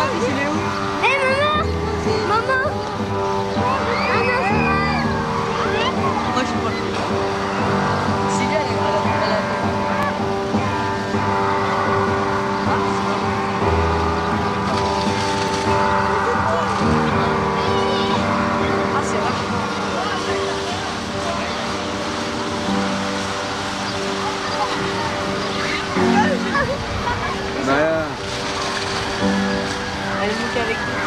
fils, il est où? Hé maman! Maman! Moi je suis pas. Sylvia, elle a. Ah, c'est vrai. Maya. Elle est montée avec nous.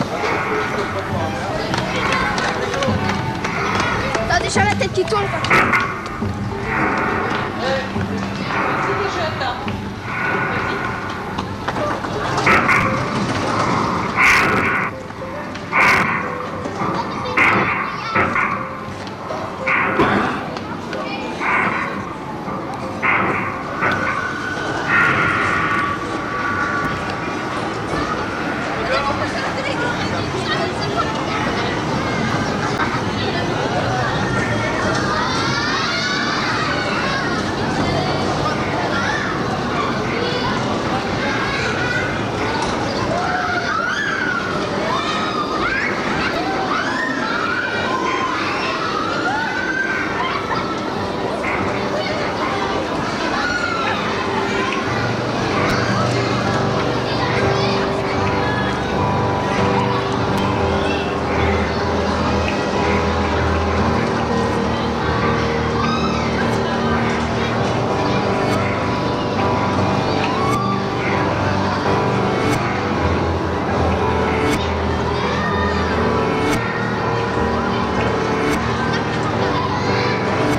T'as déjà la tête qui tourne.